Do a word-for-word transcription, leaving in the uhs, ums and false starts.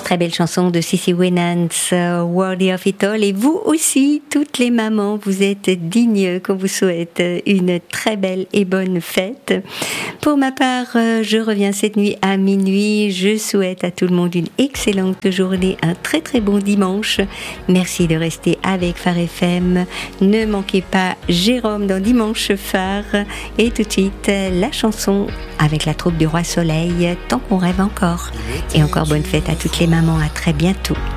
Très belle chanson de Cissy Winans, uh, Worthy of It All. Et vous aussi, toutes les mamans, vous êtes dignes qu'on vous souhaite une très belle et bonne fête. Pour ma part, je reviens cette nuit à minuit. Je souhaite à tout le monde une excellente journée, un très très bon dimanche. Merci de rester avec Phare F M. Ne manquez pas Jérôme dans Dimanche Phare. Et tout de suite, la chanson avec la troupe du Roi Soleil, Tant qu'on rêve encore. Et encore bonne fête à toutes les mamans. À très bientôt.